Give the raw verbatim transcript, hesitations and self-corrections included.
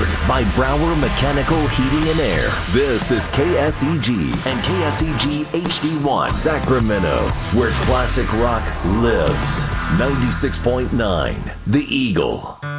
powered by Brower Mechanical Heating and Air. This is K S E G and K S E G H D one Sacramento, where classic rock lives. ninety-six point nine The Eagle.